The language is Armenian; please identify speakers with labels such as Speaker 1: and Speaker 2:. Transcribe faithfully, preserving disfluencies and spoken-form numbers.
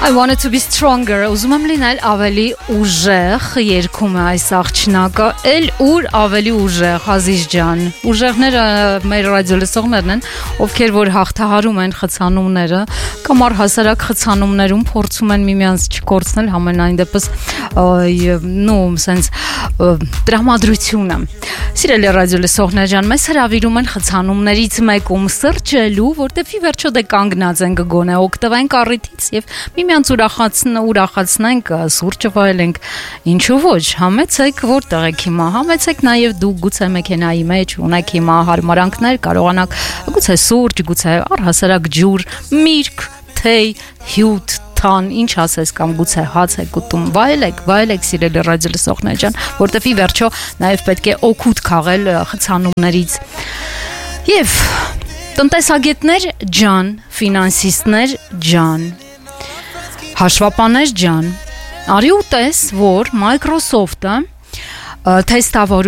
Speaker 1: I wanted to be stronger. Ուզում եմ լինել ավելի ուժեղ, երգում է այս աղջնակը, էլ ուր ավելի ուժեղ, Ազիզ ջան։ Ուժեղները մեր ռադիոլսողներն են, ովքեր որ հաղթահարում են խցանումները, կամ առհասարակ խցանումներում փորձում են միմյանց չկորցնել, համենայն դեպս նո, sense տրամադրությունը։ Սիրելի ռադիոլսողներ ջան, մեզ հրավիրում են խցանումներից մեկում սրճելու, որտեվ ի վերջո դե կանգնած են գոնե օգտվենք առիթից եւ միմյանց ուրախացնեն, ուրախացնենք, սուրճը վայելենք։ Ինչու ոչ, համեցեք որտեղ եք հիմա, համեցեք նաեւ դուք գուցե մեքենայի մեջ ունեք հիմա հարմարանքներ, կարողանաք գուցե սուրճ, գուցե առհասարակ ջուր, միրգ, թեյ, հյութ, թան, ինչ ասես կամ գուցե հաց եք ուտում, վայելեք, վայելեք սիրելի ռադիոլսողներ ջան, որտեվ ի վերջո նաեւ պետք է օգուտ քաղել խցանումներից։ Եվ տնտեսագետներ ջան, ֆինանսիստներ ջան, հաշվապաներ ջան, արի ուտես, որ Microsoft-ը թեստավորում